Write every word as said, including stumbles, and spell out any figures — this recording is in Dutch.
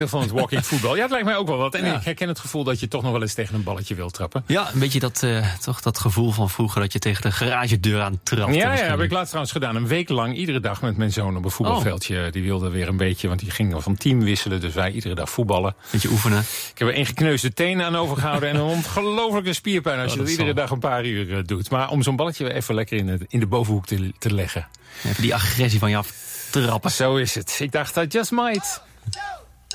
van het walking voetbal. Ja, het lijkt mij ook wel wat. En Ja. ik herken het gevoel dat je toch nog wel eens tegen een balletje wilt trappen. Ja, een beetje dat, uh, toch dat gevoel van vroeger dat je tegen de garagedeur aan trapt. Ja, ja, heb ik laatst trouwens gedaan. Een week lang, iedere dag met mijn zoon op een voetbalveldje. Oh. Die wilde weer een beetje, want die ging van team wisselen. Dus wij iedere dag voetballen. Beetje oefenen. Ik heb er één gekneusde teen aan overgehouden en een ongelooflijke spierpijn als je oh, dat, dat iedere dag een paar uur uh, doet. Maar om zo'n balletje even lekker in, het, in de bovenhoek te, te leggen. Even die agressie van je af trappen. Zo is het. Ik dacht, I just might.